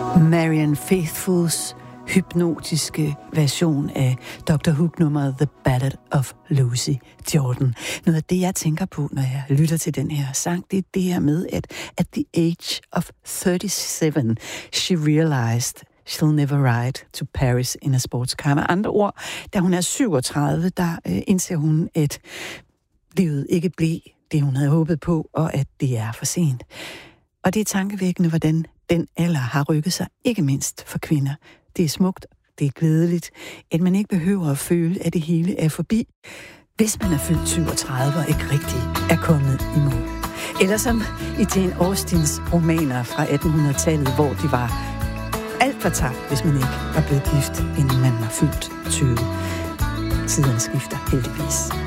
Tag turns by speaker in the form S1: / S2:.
S1: Marianne Faithfulls hypnotiske version af Dr. Hook-nummeret The Ballad of Lucy Jordan. Noget af det, jeg tænker på, når jeg lytter til den her sang, det er det her med, at at the age of 37, she realized she'll never ride to Paris in a sports car. Med andre ord, da hun er 37, der indser hun, at livet ikke blev det, hun havde håbet på, og at det er for sent. Og det er tankevækkende, hvordan den alder har rykket sig, ikke mindst for kvinder. Det er smukt, det er glædeligt, at man ikke behøver at føle, at det hele er forbi, hvis man er fyldt 37 og ikke rigtig er kommet i mål. Eller som i Jane Austens romaner fra 1800-tallet, hvor de var alt for tabt, hvis man ikke var blevet gift, inden man var fyldt 20. Tiderne skifter heldigvis.